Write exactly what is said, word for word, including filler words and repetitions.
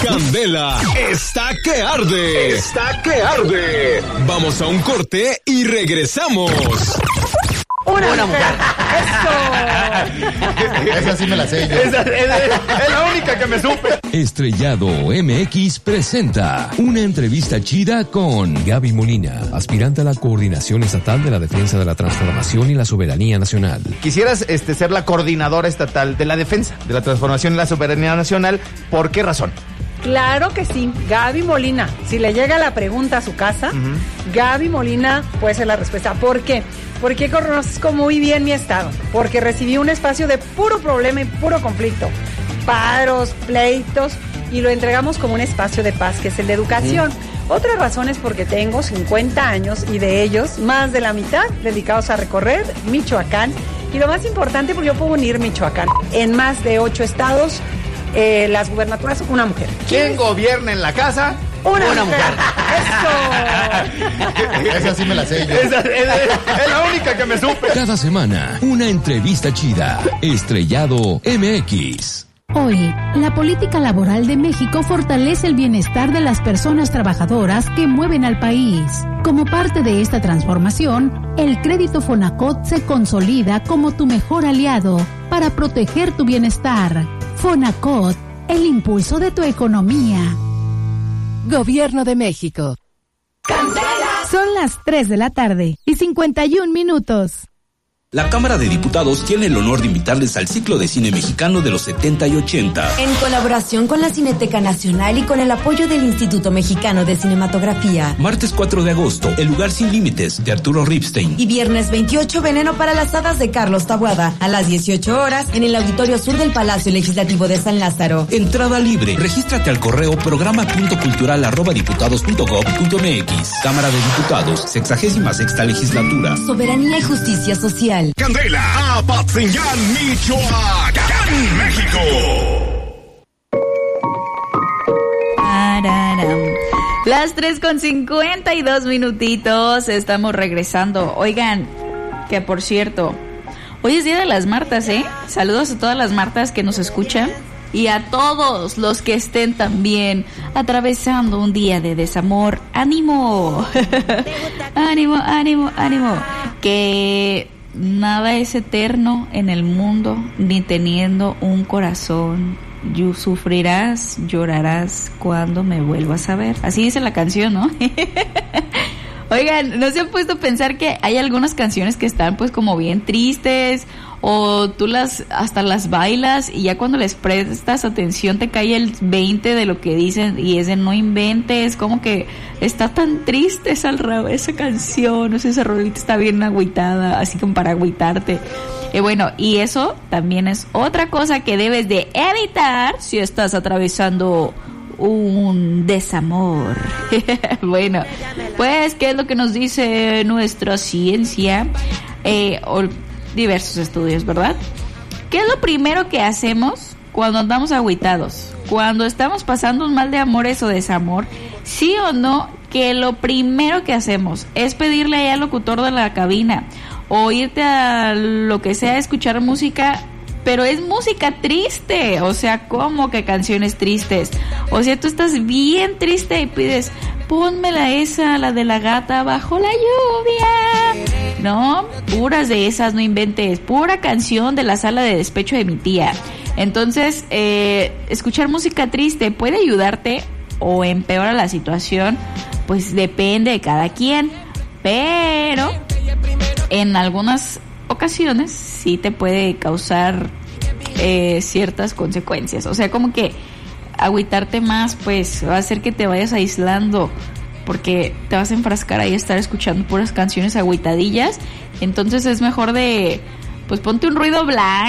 Candela está que arde. Está que arde. Vamos a un corte y regresamos. Una, Una mujer. Eso. Esa sí me la sé yo. Esa, es, es, es la única que me supe. Estrellado M X presenta una entrevista chida con Gaby Molina, aspirante a la Coordinación Estatal de la Defensa de la Transformación y la Soberanía Nacional. Quisieras este, ser la coordinadora estatal de la defensa, de la transformación y la soberanía nacional. ¿Por qué razón? Claro que sí, Gaby Molina. Si le llega la pregunta a su casa, uh-huh. Gaby Molina puede ser la respuesta. ¿Por qué? Porque conozco muy bien mi estado. Porque recibí un espacio de puro problema y puro conflicto. Paros, pleitos, y lo entregamos como un espacio de paz, que es el de educación. Uh-huh. Otra razón es porque tengo cincuenta años y de ellos más de la mitad dedicados a recorrer Michoacán. Y lo más importante, porque yo puedo unir Michoacán en más de ocho estados. Eh, las gubernaturas, una mujer. ¿Quién gobierna en la casa? Una, una mujer. mujer. Eso. Esa sí me la sé yo. Esa, es, es, es la única que me supe. Cada semana, una entrevista chida. Estrellado M X. Hoy, la política laboral de México fortalece el bienestar de las personas trabajadoras que mueven al país. Como parte de esta transformación, el crédito Fonacot se consolida como tu mejor aliado para proteger tu bienestar. Fonacot, el impulso de tu economía. Gobierno de México. Son las tres de la tarde y cincuenta y un minutos. La Cámara de Diputados tiene el honor de invitarles al ciclo de cine mexicano de los setenta y ochenta. En colaboración con la Cineteca Nacional y con el apoyo del Instituto Mexicano de Cinematografía. Martes cuatro de agosto, El lugar sin límites, de Arturo Ripstein. Y viernes veintiocho, Veneno para las hadas, de Carlos Taboada. A las dieciocho horas, en el Auditorio Sur del Palacio Legislativo de San Lázaro. Entrada libre. Regístrate al correo programa punto cultural arroba diputados punto gob punto mx. Cámara de Diputados, sexagésima sexta legislatura. Soberanía y justicia social. Candela, Apatzingán, Michoacán, México. Pararam. Las tres con cincuenta y dos minutitos, estamos regresando. Oigan, que por cierto, hoy es Día de las Martas, ¿eh? Saludos a todas las Martas que nos escuchan y a todos los que estén también atravesando un día de desamor. ¡Ánimo! ¡Ánimo, ánimo, ánimo! Que nada es eterno en el mundo, ni teniendo un corazón. You sufrirás, llorarás cuando me vuelvas a ver. Así dice la canción, ¿no? Oigan, ¿no se han puesto a pensar que hay algunas canciones que están pues como bien tristes? O tú las hasta las bailas y ya cuando les prestas atención te cae el veinte de lo que dicen y es de no inventes, como que está tan triste esa, esa canción, no sé, esa rolita está bien agüitada, así como para agüitarte. Y bueno, y eso también es otra cosa que debes de evitar si estás atravesando un desamor. Bueno, pues, ¿qué es lo que nos dice nuestra ciencia? Eh, o diversos estudios, ¿verdad? ¿Qué es lo primero que hacemos cuando andamos agüitados? Cuando estamos pasando un mal de amores o desamor, ¿sí o no? Que lo primero que hacemos es pedirle ahí al locutor de la cabina o irte a lo que sea, escuchar música, pero es música triste, o sea, ¿cómo que canciones tristes? O sea, tú estás bien triste y pides, pónmela esa, la de la gata bajo la lluvia. No, puras de esas, no inventes, pura canción de la sala de despecho de mi tía. Entonces, eh, escuchar música triste puede ayudarte o empeora la situación, pues depende de cada quien, pero en algunas ocasiones sí te puede causar eh, ciertas consecuencias. O sea, como que agüitarte más, pues va a hacer que te vayas aislando, porque te vas a enfrascar ahí a estar escuchando puras canciones agüitadillas. Entonces es mejor de, pues ponte un ruido blanco